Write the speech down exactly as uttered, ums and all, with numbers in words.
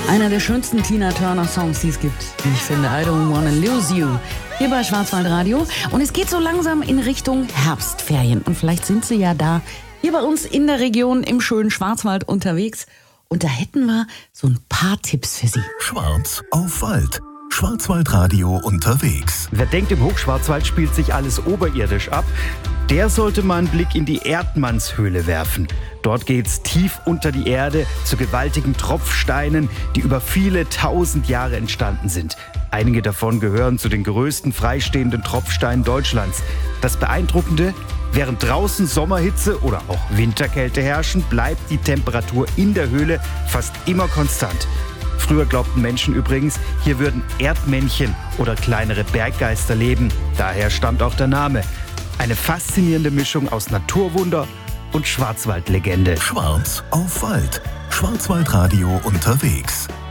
Einer der schönsten Tina Turner Songs, die es gibt. Ich finde, I Don't Wanna Lose You. Hier bei Schwarzwaldradio. Und es geht so langsam in Richtung Herbstferien. Und vielleicht sind Sie ja da, hier bei uns in der Region im schönen Schwarzwald unterwegs. Und da hätten wir so ein paar Tipps für Sie. Schwarz auf Wald. Schwarzwaldradio unterwegs. Wer denkt, im Hochschwarzwald spielt sich alles oberirdisch ab, der sollte mal einen Blick in die Erdmannshöhle werfen. Dort geht's tief unter die Erde zu gewaltigen Tropfsteinen, die über viele tausend Jahre entstanden sind. Einige davon gehören zu den größten freistehenden Tropfsteinen Deutschlands. Das Beeindruckende: während draußen Sommerhitze oder auch Winterkälte herrschen, bleibt die Temperatur in der Höhle fast immer konstant. Früher glaubten Menschen übrigens, hier würden Erdmännchen oder kleinere Berggeister leben. Daher stammt auch der Name. Eine faszinierende Mischung aus Naturwunder und Schwarzwaldlegende. Schwarz auf Wald. Schwarzwaldradio unterwegs.